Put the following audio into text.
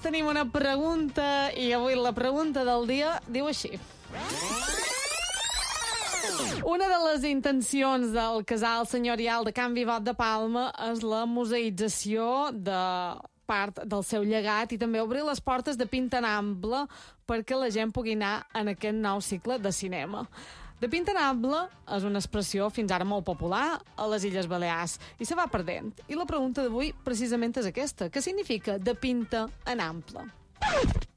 tenim una pregunta i avui la pregunta del dia diu així. Una de les intencions del casal senyorial de Can Vivot de Palma és la museïtzació de part del seu llegat i també obrir les portes de Pinta en Ample perquè la gent pugui anar en aquest nou cicle de cinema. De Pinta en Ample és una expressió fins ara molt popular a les Illes Balears i se va perdent. I la pregunta d'avui precisament és aquesta. Què significa de Pinta en Ample?